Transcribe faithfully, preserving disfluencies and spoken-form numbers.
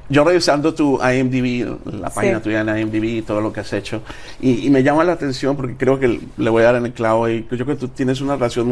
yo revisando tu I M D B, la página Sí. tuya en I M D B y todo lo que has hecho, y, y me llama la atención porque creo que le voy a dar en el clavo y yo creo que tú tienes una relación